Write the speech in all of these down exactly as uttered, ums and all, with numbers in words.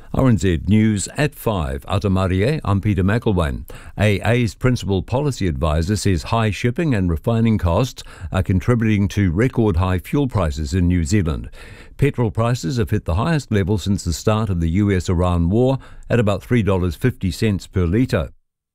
R N Z News at five. Atamarie, I'm Peter McElwain. A A's principal policy advisor says high shipping and refining costs are contributing to record high fuel prices in New Zealand. Petrol prices have hit the highest level since the start of the U S Iran war at about three dollars fifty per litre.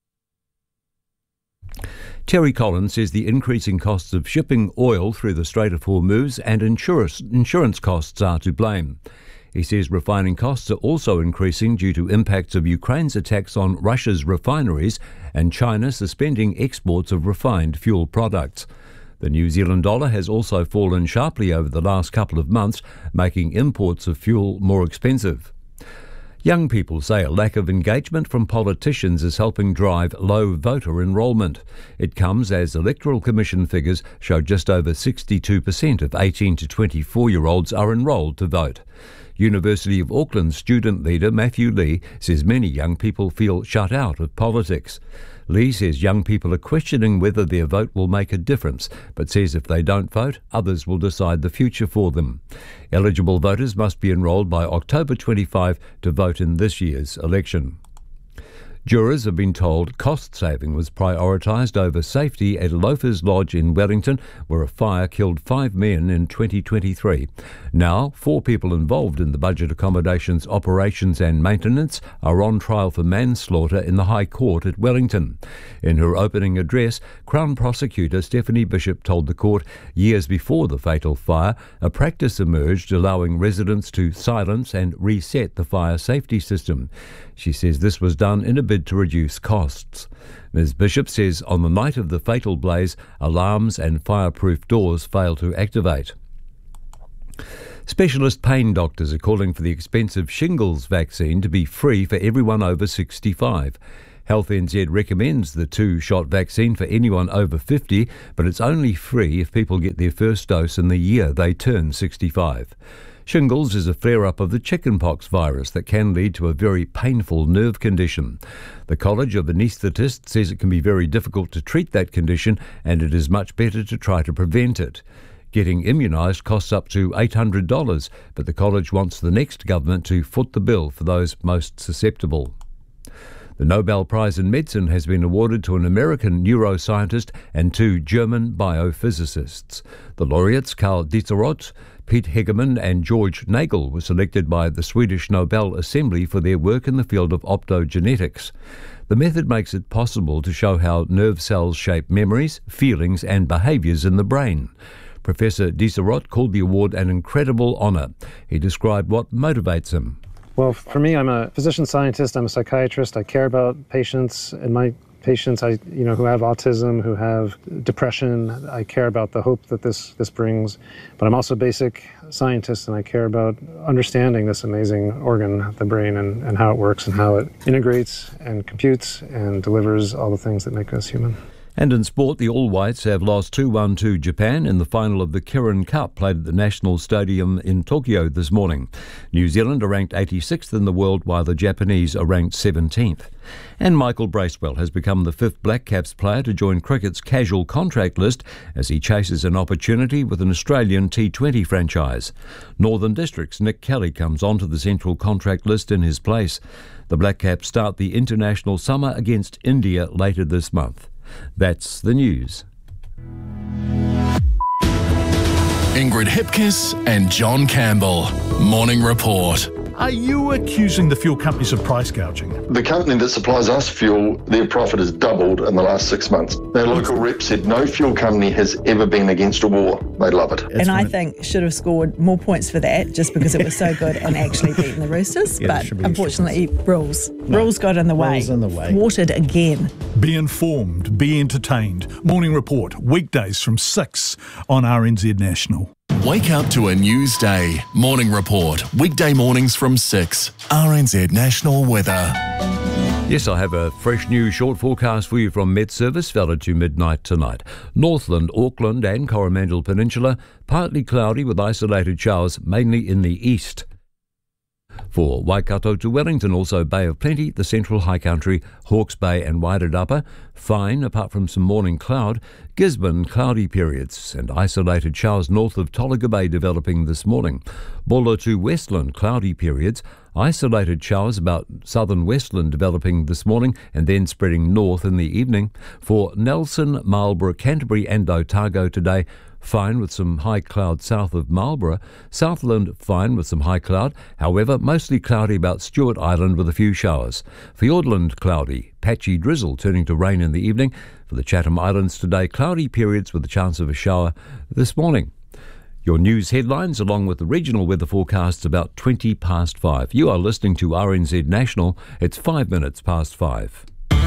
Terry Collins says the increasing costs of shipping oil through the Strait of Hormuz and insurance, insurance costs are to blame. He says refining costs are also increasing due to impacts of Ukraine's attacks on Russia's refineries and China suspending exports of refined fuel products. The New Zealand dollar has also fallen sharply over the last couple of months, making imports of fuel more expensive. Young people say a lack of engagement from politicians is helping drive low voter enrolment. It comes as Electoral Commission figures show just over sixty-two percent of eighteen to twenty-four-year-olds are enrolled to vote. University of Auckland student leader Matthew Lee says many young people feel shut out of politics. Lee says young people are questioning whether their vote will make a difference, but says if they don't vote, others will decide the future for them. Eligible voters must be enrolled by October twenty-fifth to vote in this year's election. Jurors have been told cost saving was prioritised over safety at Loafers Lodge in Wellington, where a fire killed five men in twenty twenty-three. Now, four people involved in the budget accommodations operations and maintenance are on trial for manslaughter in the High Court at Wellington. In her opening address, Crown Prosecutor Stephanie Bishop told the court years before the fatal fire, a practice emerged allowing residents to silence and reset the fire safety system. She says this was done in a bid to reduce costs. Miz Bishop says on the night of the fatal blaze, alarms and fireproof doors failed to activate. Specialist pain doctors are calling for the expensive shingles vaccine to be free for everyone over sixty-five. Health N Z recommends the two-shot vaccine for anyone over fifty, but it's only free if people get their first dose in the year they turn sixty-five. Shingles is a flare-up of the chickenpox virus that can lead to a very painful nerve condition. The College of Anaesthetists says it can be very difficult to treat that condition and it is much better to try to prevent it. Getting immunised costs up to eight hundred dollars, but the college wants the next government to foot the bill for those most susceptible. The Nobel Prize in Medicine has been awarded to an American neuroscientist and two German biophysicists. The laureates, Karl Dieterot, Pete Hegemann and George Nagel, were selected by the Swedish Nobel Assembly for their work in the field of optogenetics. The method makes it possible to show how nerve cells shape memories, feelings and behaviours in the brain. Professor Dieterot called the award an incredible honour. He described what motivates him. Well, for me, I'm a physician scientist, I'm a psychiatrist. I care about patients, and my patients I, you know, who have autism, who have depression. I care about the hope that this, this brings. But I'm also a basic scientist, and I care about understanding this amazing organ, the brain, and, and how it works and how it integrates and computes and delivers all the things that make us human. And in sport, the All Whites have lost two one to Japan in the final of the Kirin Cup played at the National Stadium in Tokyo this morning. New Zealand are ranked eighty-sixth in the world, while the Japanese are ranked seventeenth. And Michael Bracewell has become the fifth Black Caps player to join cricket's casual contract list as he chases an opportunity with an Australian T twenty franchise. Northern District's Nick Kelly comes onto the central contract list in his place. The Black Caps start the international summer against India later this month. That's the news. Ingrid Hipkiss and John Campbell. Morning Report. Are you accusing the fuel companies of price gouging? The company that supplies us fuel, their profit has doubled in the last six months. Their local rep said no fuel company has ever been against a war. They love it. And I think should have scored more points for that just because it was so good and actually beaten the Roosters. Yeah, but unfortunately, rules. No, rules got in the way. Rules in the way. Thwarted again. Be informed, be entertained. Morning Report, weekdays from six on R N Z National. Wake up to a news day. Morning Report, weekday mornings from six. R N Z National Weather. Yes, I have a fresh new short forecast for you from Met Service, valid to midnight tonight. Northland, Auckland and Coromandel Peninsula, partly cloudy with isolated showers, mainly in the east. For Waikato to Wellington, also Bay of Plenty, the Central High Country, Hawke's Bay and Wairarapa, fine apart from some morning cloud. Gisborne, cloudy periods and isolated showers north of Tolaga Bay developing this morning. Bulla to Westland, cloudy periods. Isolated showers about southern Westland developing this morning and then spreading north in the evening. For Nelson, Marlborough, Canterbury and Otago today, fine with some high cloud south of Marlborough. Southland, fine with some high cloud. However, mostly cloudy about Stewart Island with a few showers. Fiordland, cloudy. Patchy drizzle turning to rain in the evening. For the Chatham Islands today, cloudy periods with a chance of a shower this morning. Your news headlines along with the regional weather forecasts about twenty past five. You are listening to R N Z National. It's five minutes past five.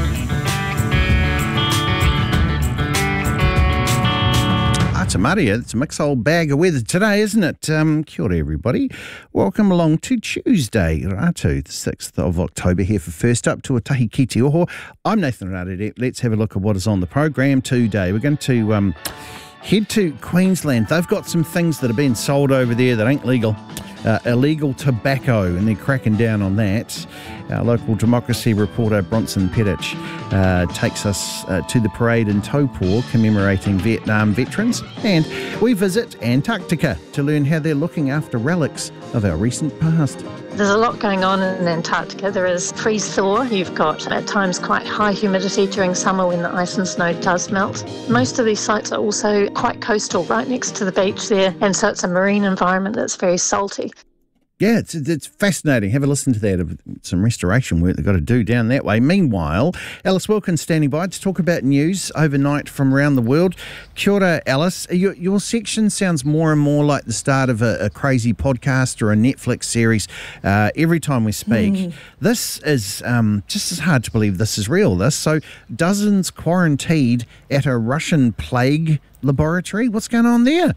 It's a Maria, it's a mixed old bag of weather today, isn't it? Um, kia ora, everybody. Welcome along to Tuesday, Ratu, the sixth of October, here for First Up to Tahi Ki Te Oho. I'm Nathan Ratu. Let's have a look at what is on the program today. We're going to um, head to Queensland. They've got some things that are being sold over there that ain't legal. Uh, illegal tobacco, and they're cracking down on that. Our local democracy reporter Bronson Petich uh, takes us uh, to the parade in Taupō commemorating Vietnam veterans, and we visit Antarctica to learn how they're looking after relics of our recent past. There's a lot going on in Antarctica. There is freeze-thaw. You've got at times quite high humidity during summer when the ice and snow does melt. Most of these sites are also quite coastal, right next to the beach there, and so it's a marine environment that's very salty. Yeah, it's it's fascinating. Have a listen to that. Some restoration work they've got to do down that way. Meanwhile, Alice Wilkins standing by to talk about news overnight from around the world. Kia ora, Alice. Your, your section sounds more and more like the start of a, a crazy podcast or a Netflix series uh, every time we speak. Mm. This is um, just as hard to believe this is real, this. So dozens quarantined at a Russian plague laboratory. What's going on there?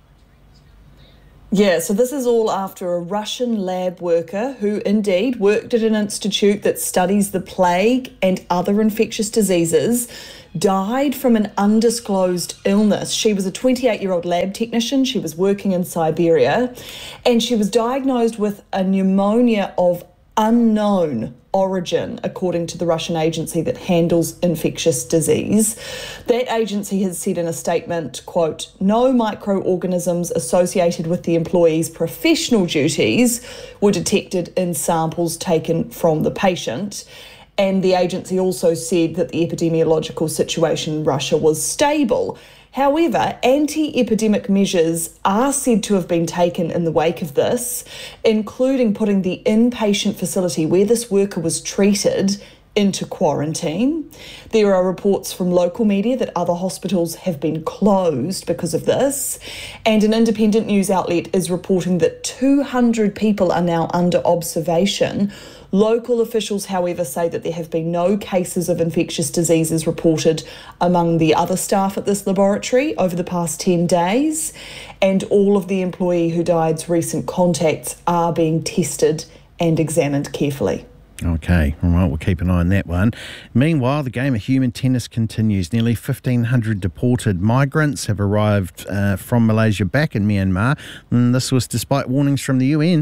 Yeah, so this is all after a Russian lab worker who indeed worked at an institute that studies the plague and other infectious diseases died from an undisclosed illness. She was a twenty-eight-year-old lab technician. She was working in Siberia, and she was diagnosed with a pneumonia of unknown origin, according to the Russian agency that handles infectious disease. That agency has said in a statement, quote, no microorganisms associated with the employee's professional duties were detected in samples taken from the patient. And the agency also said that the epidemiological situation in Russia was stable. However, anti-epidemic measures are said to have been taken in the wake of this, including putting the inpatient facility where this worker was treated into quarantine. There are reports from local media that other hospitals have been closed because of this, and an independent news outlet is reporting that two hundred people are now under observation. Local officials, however, say that there have been no cases of infectious diseases reported among the other staff at this laboratory over the past ten days, and all of the employee who died's recent contacts are being tested and examined carefully. Okay, all right, we'll keep an eye on that one. Meanwhile, the game of human tennis continues. Nearly fifteen hundred deported migrants have arrived uh, from Malaysia back in Myanmar, and this was despite warnings from the U N.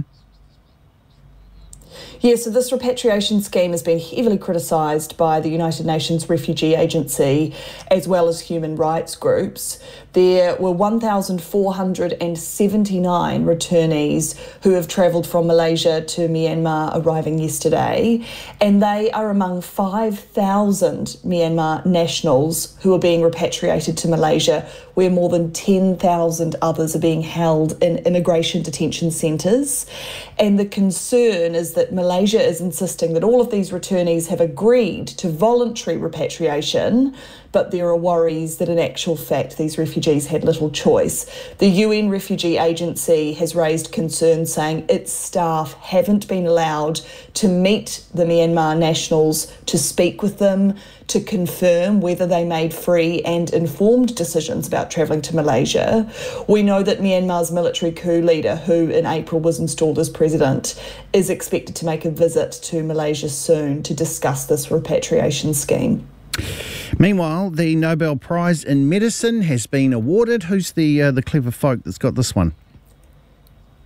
Yeah, so this repatriation scheme has been heavily criticised by the United Nations Refugee Agency as well as human rights groups. There were one thousand four hundred seventy-nine returnees who have travelled from Malaysia to Myanmar arriving yesterday, and they are among five thousand Myanmar nationals who are being repatriated to Malaysia, where more than ten thousand others are being held in immigration detention centres. And the concern is that Malaysia is insisting that all of these returnees have agreed to voluntary repatriation, but there are worries that in actual fact these refugees had little choice. The U N Refugee Agency has raised concerns saying its staff haven't been allowed to meet the Myanmar nationals, to speak with them, to confirm whether they made free and informed decisions about travelling to Malaysia. We know that Myanmar's military coup leader, who in April was installed as president, is expected to make a visit to Malaysia soon to discuss this repatriation scheme. Meanwhile, the Nobel Prize in Medicine has been awarded. Who's the uh, the clever folk that's got this one?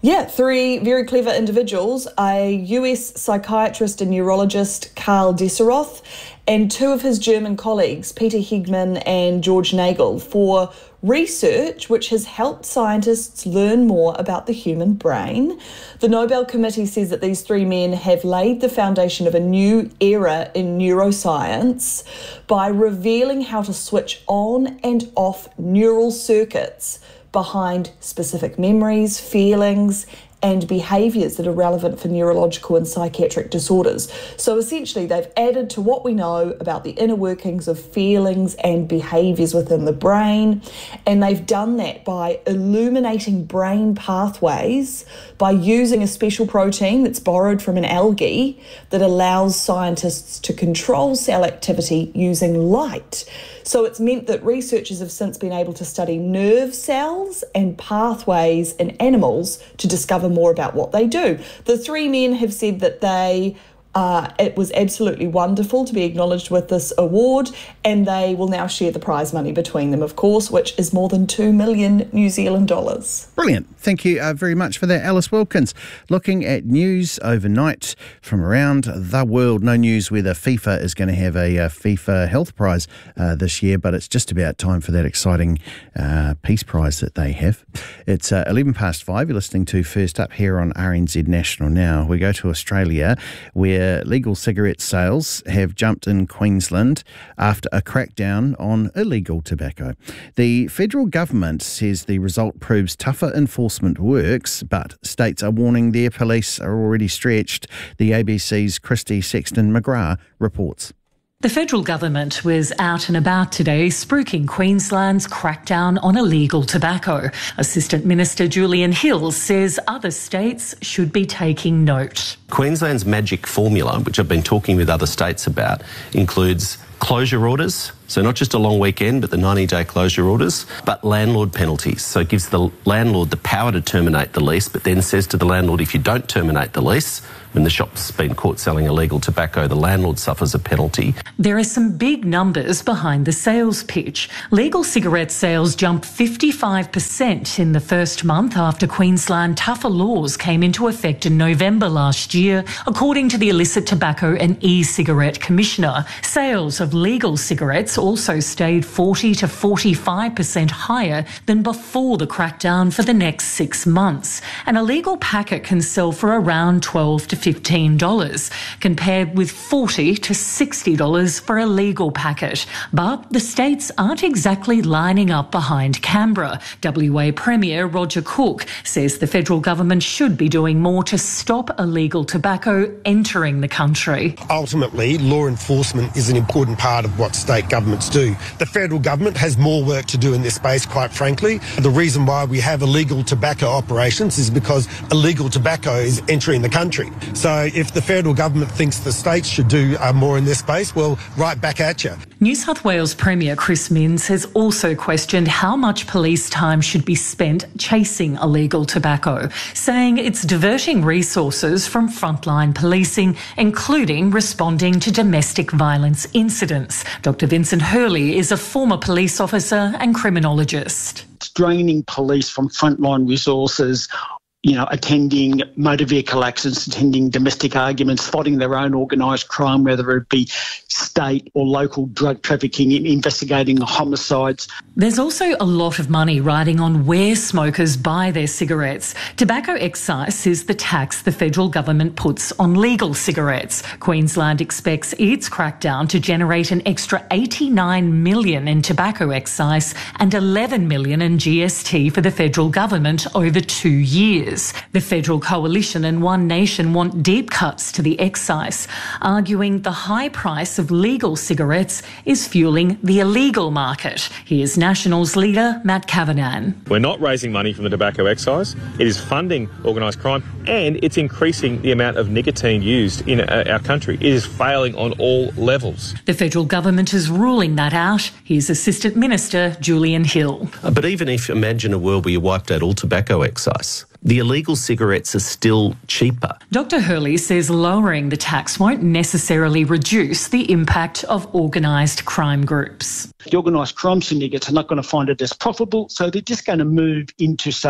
Yeah, three very clever individuals, a U S psychiatrist and neurologist, Karl Deseroth, and two of his German colleagues, Peter Hegman and George Nagel, for research which has helped scientists learn more about the human brain. The Nobel Committee says that these three men have laid the foundation of a new era in neuroscience by revealing how to switch on and off neural circuits behind specific memories, feelings, and behaviours that are relevant for neurological and psychiatric disorders. So essentially, they've added to what we know about the inner workings of feelings and behaviours within the brain, and they've done that by illuminating brain pathways by using a special protein that's borrowed from an algae that allows scientists to control cell activity using light. So it's meant that researchers have since been able to study nerve cells and pathways in animals to discover more about what they do. The three men have said that they Uh, it was absolutely wonderful to be acknowledged with this award, and they will now share the prize money between them, of course, which is more than two million New Zealand dollars. Brilliant. Thank you uh, very much for that, Alice Wilkins. Looking at news overnight from around the world. No news whether FIFA is going to have a uh, FIFA Health Prize uh, this year, but it's just about time for that exciting uh, Peace Prize that they have. It's uh, eleven past five. You're listening to First Up here on R N Z National now. We go to Australia, where legal cigarette sales have jumped in Queensland after a crackdown on illegal tobacco. The federal government says the result proves tougher enforcement works, but states are warning their police are already stretched. The A B C's Christy Sexton-McGrath reports. The federal government was out and about today spruiking Queensland's crackdown on illegal tobacco. Assistant Minister Julian Hill says other states should be taking note. Queensland's magic formula, which I've been talking with other states about, includes closure orders, so not just a long weekend, but the ninety-day closure orders, but landlord penalties. So it gives the landlord the power to terminate the lease, but then says to the landlord, if you don't terminate the lease, when the shop's been caught selling illegal tobacco, the landlord suffers a penalty. There are some big numbers behind the sales pitch. Legal cigarette sales jumped fifty-five percent in the first month after Queensland tougher laws came into effect in November last year, according to the Illicit Tobacco and E-Cigarette Commissioner. Sales of legal cigarettes also stayed forty to forty-five percent higher than before the crackdown for the next six months. An illegal packet can sell for around twelve to fifteen dollars, compared with forty to sixty dollars for a legal packet. But the states aren't exactly lining up behind Canberra. W A Premier Roger Cook says the federal government should be doing more to stop illegal tobacco entering the country. Ultimately, law enforcement is an important part of what state governments do. The federal government has more work to do in this space, quite frankly. The reason why we have illegal tobacco operations is because illegal tobacco is entering the country. So if the federal government thinks the states should do uh, more in this space, well, right back at you. New South Wales Premier Chris Minns has also questioned how much police time should be spent chasing illegal tobacco, saying it's diverting resources from frontline policing, including responding to domestic violence incidents. Doctor Vincent Hurley is a former police officer and criminologist. It's draining police from frontline resources, you know, attending motor vehicle accidents, attending domestic arguments, fighting their own organised crime, whether it be state or local drug trafficking, investigating homicides. There's also a lot of money riding on where smokers buy their cigarettes. Tobacco excise is the tax the federal government puts on legal cigarettes. Queensland expects its crackdown to generate an extra eighty-nine million dollars in tobacco excise and eleven million dollars in G S T for the federal government over two years. The Federal Coalition and One Nation want deep cuts to the excise, arguing the high price of legal cigarettes is fueling the illegal market. Here's Nationals leader Matt Cavanan. We're not raising money from the tobacco excise. It is funding organised crime and it's increasing the amount of nicotine used in our country. It is failing on all levels. The federal government is ruling that out. Here's Assistant Minister Julian Hill. But even if you imagine a world where you wiped out all tobacco excise, the illegal cigarettes are still cheaper. Doctor Hurley says lowering the tax won't necessarily reduce the impact of organised crime groups. The organised crime syndicates are not going to find it as profitable, so they're just going to move into, say,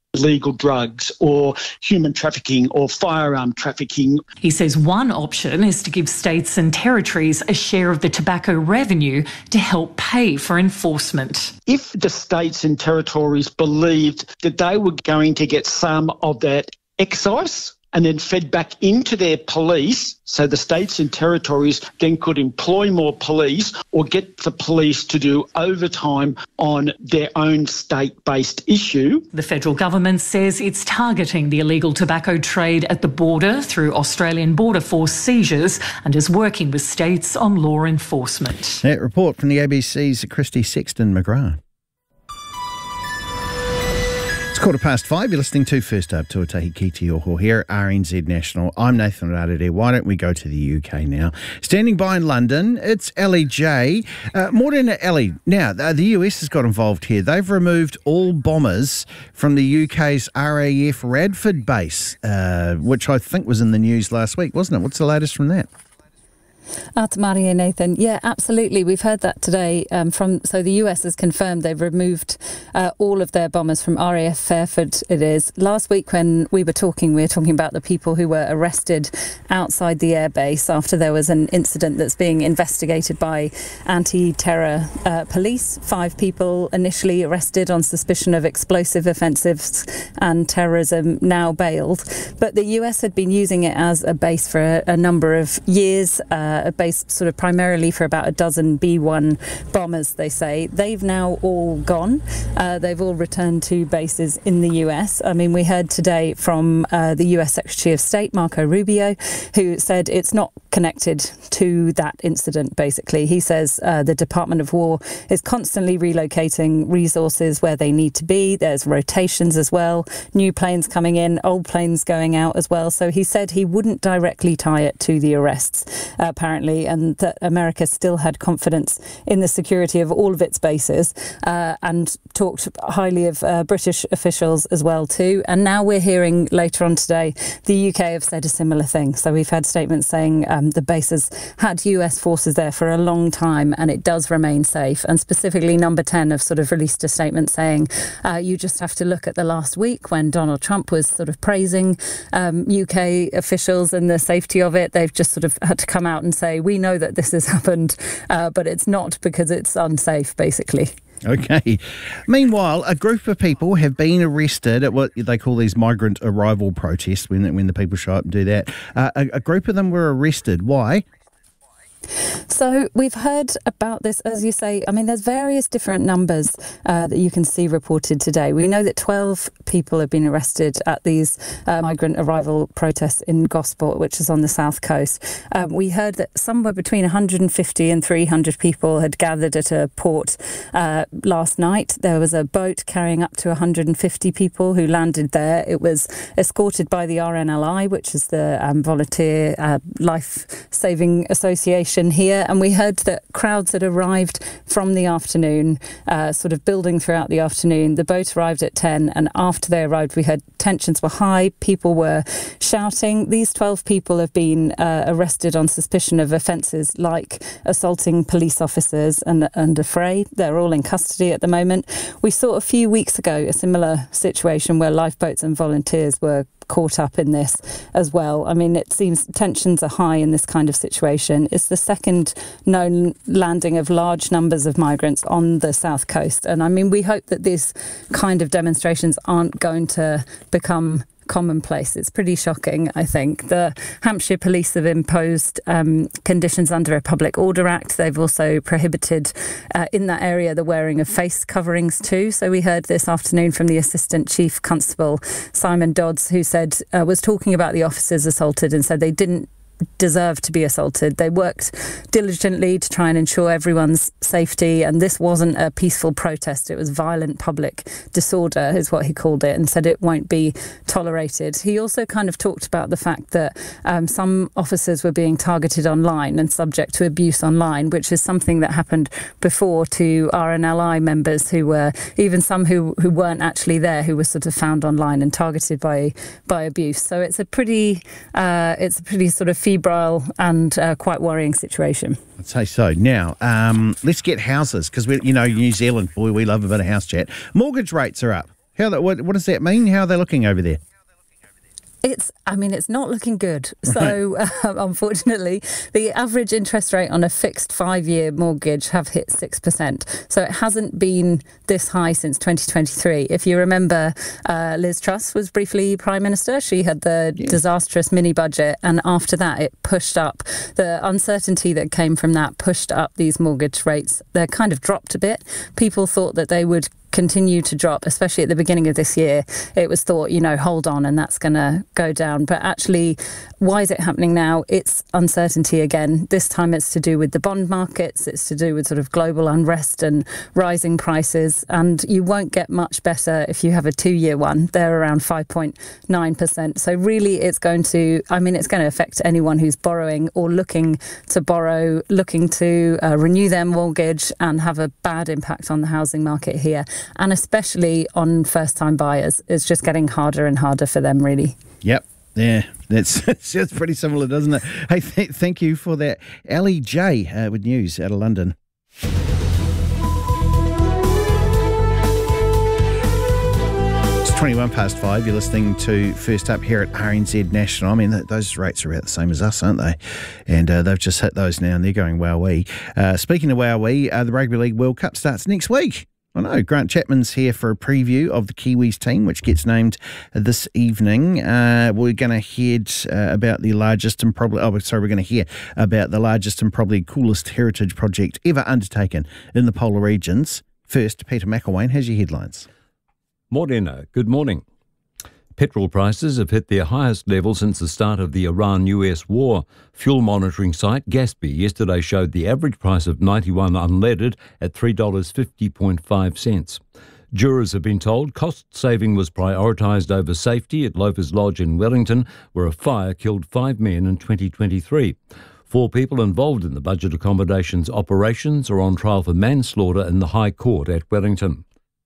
illegal drugs or human trafficking or firearm trafficking. He says one option is to give states and territories a share of the tobacco revenue to help pay for enforcement. If the states and territories believed that they were going to get some of that excise and then fed back into their police, so the states and territories then could employ more police or get the police to do overtime on their own state-based issue. The federal government says it's targeting the illegal tobacco trade at the border through Australian Border Force seizures and is working with states on law enforcement. That report from the A B C's Christy Sexton McGrath. It's quarter past five. You're listening to First Up, Tuatahi Ki Te Oho here at R N Z National. I'm Nathan Rarere. Why don't we go to the U K now? Standing by in London, it's Ellie J. Uh, more than Ellie. Now, the U S has got involved here. They've removed all bombers from the U K's R A F Radford base, uh, which I think was in the news last week, wasn't it? What's the latest from that? Atamaria, Nathan. Yeah, absolutely. We've heard that today um, from, so the U S has confirmed they've removed uh, all of their bombers from R A F Fairford, it is. Last week when we were talking, we were talking about the people who were arrested outside the airbase after there was an incident that's being investigated by anti-terror uh, police. Five people initially arrested on suspicion of explosive offensives and terrorism, now bailed. But the U S had been using it as a base for a, a number of years, uh, a base sort of primarily for about a dozen B one bombers, they say. They've now all gone. Uh, they've all returned to bases in the U S. I mean, we heard today from uh, the U S Secretary of State, Marco Rubio, who said it's not connected to that incident, basically. He says uh, the Department of War is constantly relocating resources where they need to be. There's rotations as well, new planes coming in, old planes going out as well. So he said he wouldn't directly tie it to the arrests, uh, apparently, and that America still had confidence in the security of all of its bases, uh, and talked highly of uh, British officials as well too. And now we're hearing later on today the U K have said a similar thing. So we've had statements saying um, the base has had U S forces there for a long time and it does remain safe. And specifically Number ten have sort of released a statement saying uh, you just have to look at the last week when Donald Trump was sort of praising um, U K officials and the safety of it. They've just sort of had to come out and say, we know that this has happened, uh, but it's not because it's unsafe, basically. Okay. Meanwhile, a group of people have been arrested at what they call these migrant arrival protests, when, when the people show up and do that. Uh, a, a group of them were arrested. Why? So we've heard about this, as you say. I mean, there's various different numbers uh, that you can see reported today. We know that twelve people have been arrested at these uh, migrant arrival protests in Gosport, which is on the south coast. Um, we heard that somewhere between one hundred fifty and three hundred people had gathered at a port uh, last night. There was a boat carrying up to one hundred fifty people who landed there. It was escorted by the R N L I, which is the um, Volunteer uh, Life Saving Association here, and we heard that crowds had arrived from the afternoon, uh, sort of building throughout the afternoon. The boat arrived at ten, and after they arrived we heard tensions were high, people were shouting. These twelve people have been uh, arrested on suspicion of offences like assaulting police officers and, and a fray. They're all in custody at the moment. We saw a few weeks ago a similar situation where lifeboats and volunteers were caught up in this as well. I mean, it seems tensions are high in this kind of situation. It's the second known landing of large numbers of migrants on the south coast. And I mean, we hope that these kind of demonstrations aren't going to become commonplace. It's pretty shocking, I think. The Hampshire Police have imposed um, conditions under a Public Order Act. They've also prohibited uh, in that area the wearing of face coverings too. So we heard this afternoon from the Assistant Chief Constable, Simon Dodds, who said, uh, was talking about the officers assaulted and said they didn't deserve to be assaulted. They worked diligently to try and ensure everyone's safety, and this wasn't a peaceful protest. It was violent public disorder is what he called it, and said it won't be tolerated. He also kind of talked about the fact that um, some officers were being targeted online and subject to abuse online, which is something that happened before to R N L I members who were, even some who, who weren't actually there, who were sort of found online and targeted by by abuse. So it's a pretty uh, it's a pretty sort of febrile and uh, quite worrying situation. I'd say so. Now, um, let's get houses, because we, you know, New Zealand, boy, we love a bit of house chat. Mortgage rates are up. How that? What, what does that mean? How are they looking over there? It's, I mean, it's not looking good. So, uh, unfortunately, the average interest rate on a fixed five-year mortgage have hit six percent. So it hasn't been this high since twenty twenty-three. If you remember, uh, Liz Truss was briefly Prime Minister. She had the yeah. disastrous mini-budget. And after that, it pushed up. The uncertainty that came from that pushed up these mortgage rates. They're kind of dropped a bit. People thought that they would continue to drop, especially at the beginning of this year. It was thought, you know, hold on, and that's going to go down. But actually, why is it happening now? It's uncertainty again. This time it's to do with the bond markets. It's to do with sort of global unrest and rising prices. And you won't get much better if you have a two-year one. They're around five point nine percent. So really it's going to, I mean, it's going to affect anyone who's borrowing or looking to borrow, looking to uh, renew their mortgage, and have a bad impact on the housing market here. And especially on first-time buyers. It's just getting harder and harder for them, really. Yep. Yeah, that's sounds pretty similar, doesn't it? Hey, th- thank you for that. Ellie J uh, with news out of London. It's twenty-one past five. You're listening to First Up here at R N Z National. I mean, th- those rates are about the same as us, aren't they? And uh, they've just hit those now, and they're going wowee. Uh, speaking of wowee, uh, the Rugby League World Cup starts next week. I know, Grant Chapman's here for a preview of the Kiwis team, which gets named this evening. Uh, we're going to head uh, about the largest and probably, oh, sorry, we're going to hear about the largest and probably coolest heritage project ever undertaken in the polar regions. First, Peter McElwain has your headlines. Morena, good morning. Petrol prices have hit their highest level since the start of the Iran-U S war. Fuel monitoring site Gaspy yesterday showed the average price of ninety-one unleaded at three dollars fifty point five cents. Jurors have been told cost saving was prioritised over safety at Loafers Lodge in Wellington, where a fire killed five men in twenty twenty-three. Four people involved in the budget accommodations operations are on trial for manslaughter in the High Court at Wellington.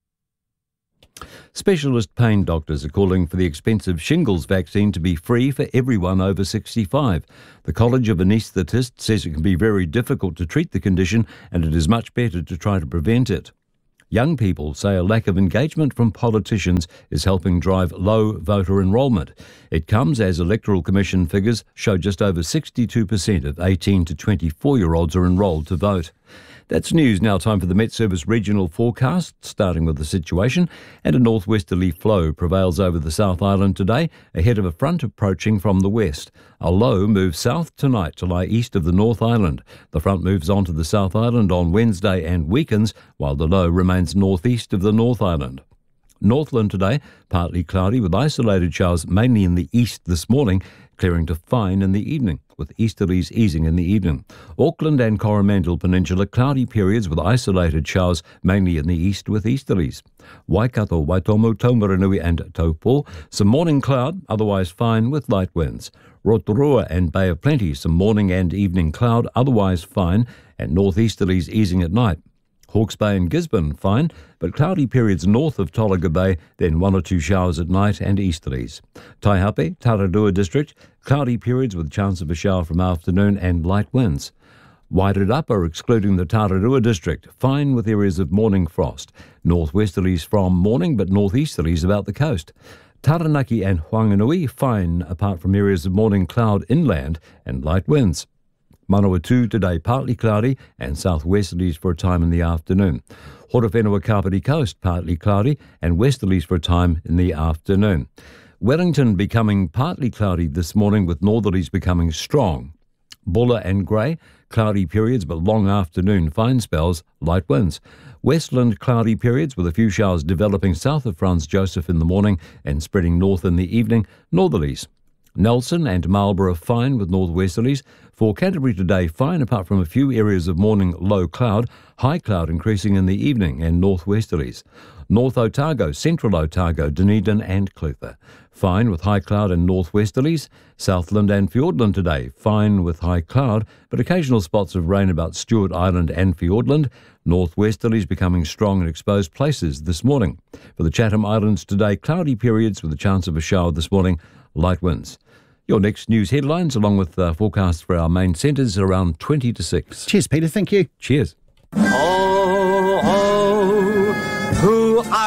Specialist pain doctors are calling for the expensive shingles vaccine to be free for everyone over sixty-five. The College of Anaesthetists says it can be very difficult to treat the condition, and it is much better to try to prevent it. Young people say a lack of engagement from politicians is helping drive low voter enrolment. It comes as Electoral Commission figures show just over sixty-two percent of eighteen to twenty-four-year-olds are enrolled to vote. That's news. Now time for the Met Service regional forecast, starting with the situation. And a northwesterly flow prevails over the South Island today, ahead of a front approaching from the west. A low moves south tonight to lie east of the North Island. The front moves on to the South Island on Wednesday and weakens, while the low remains northeast of the North Island. Northland today, partly cloudy with isolated showers mainly in the east this morning, clearing to fine in the evening, with easterlies easing in the evening. Auckland and Coromandel Peninsula, cloudy periods with isolated showers mainly in the east with easterlies. Waikato, Waitomo, Taumaranui and Taupo, some morning cloud, otherwise fine with light winds. Rotorua and Bay of Plenty, some morning and evening cloud, otherwise fine, and northeasterlies easing at night. Hawke's Bay and Gisborne, fine, but cloudy periods north of Tolaga Bay, then one or two showers at night and easterlies. Taihape, Taradua District, cloudy periods with chance of a shower from afternoon and light winds. Wairarapa, excluding the Taradua District, fine with areas of morning frost. Northwesterlies from morning, but northeasterlies about the coast. Taranaki and Whanganui, fine apart from areas of morning cloud inland and light winds. Manawatu today partly cloudy and southwesterlies for a time in the afternoon. Horowhenua Kapiti Coast partly cloudy and westerlies for a time in the afternoon. Wellington becoming partly cloudy this morning with northerlies becoming strong. Bulla and Grey, cloudy periods but long afternoon fine spells, light winds. Westland cloudy periods with a few showers developing south of Franz Joseph in the morning and spreading north in the evening, northerlies. Nelson and Marlborough fine with northwesterlies. For Canterbury today, fine apart from a few areas of morning low cloud, high cloud increasing in the evening and northwesterlies. North Otago, Central Otago, Dunedin and Clutha. Fine with high cloud and northwesterlies. Southland and Fiordland today, fine with high cloud, but occasional spots of rain about Stewart Island and Fiordland. Northwesterlies becoming strong in exposed places this morning. For the Chatham Islands today, cloudy periods with a chance of a shower this morning, light winds. Your next news headlines, along with uh, forecasts for our main centres, around twenty to six. Cheers, Peter. Thank you. Cheers. Oh, oh, who are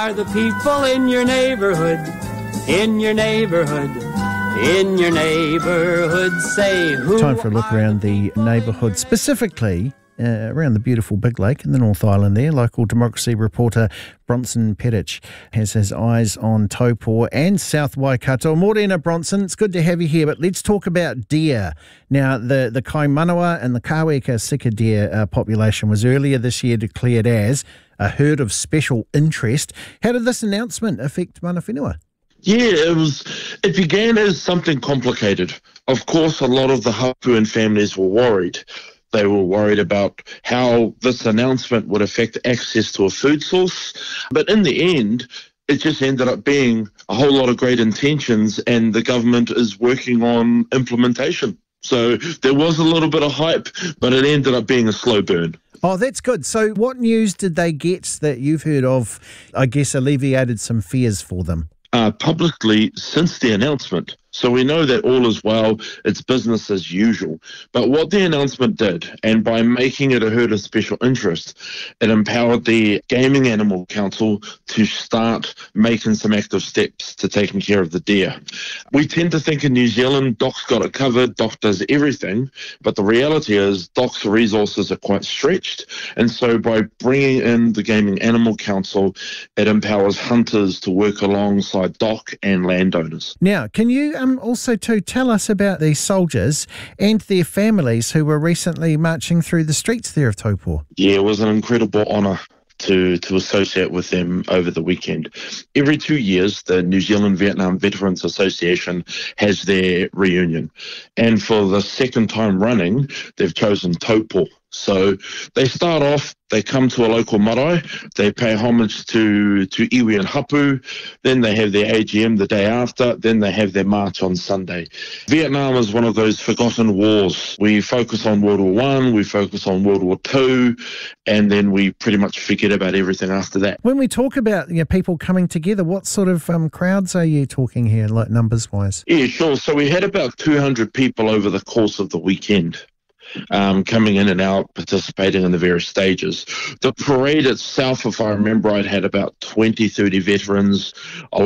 are the people in your neighborhood, in your neighborhood, in your neighborhood. Say who. Time for a look around the neighbourhood, specifically uh, around the beautiful Big Lake in the North Island there. Local Democracy reporter Bronson Petich has his eyes on Taupō and South Waikato. Morena Bronson, it's good to have you here, but let's talk about deer. Now, the, the Kaimanawa and the Kaweka sika deer uh, population was earlier this year declared as a herd of special interest. How did this announcement affect mana whenua? Yeah, it was. It began as something complicated. Of course, a lot of the hapuan families were worried. They were worried about how this announcement would affect access to a food source. But in the end, it just ended up being a whole lot of great intentions, and the government is working on implementation. So there was a little bit of hype, but it ended up being a slow burn. Oh, that's good. So what news did they get that you've heard of, I guess, alleviated some fears for them? Uh, publicly since the announcement. So we know that all is well, it's business as usual. But what the announcement did, and by making it a herd of special interest, it empowered the Gaming Animal Council to start making some active steps to taking care of the deer. We tend to think in New Zealand, D O C's got it covered, D O C does everything, but the reality is D O C's resources are quite stretched, and so by bringing in the Gaming Animal Council, it empowers hunters to work alongside D O C and landowners. Now, can you um, also to tell us about these soldiers and their families who were recently marching through the streets there of Taupō? Yeah, it was an incredible honour to to associate with them over the weekend. Every two years, the New Zealand Vietnam Veterans Association has their reunion. And for the second time running, they've chosen Taupō. So they start off, they come to a local marae, they pay homage to, to iwi and hapu, then they have their A G M the day after, then they have their march on Sunday. Vietnam is one of those forgotten wars. We focus on World War One, we focus on World War Two, and then we pretty much forget about everything after that. When we talk about you know, people coming together, what sort of um, crowds are you talking here, like numbers-wise? Yeah, sure. So we had about two hundred people over the course of the weekend. Um, coming in and out, participating in the various stages. The parade itself, if I remember right, had about twenty, thirty veterans,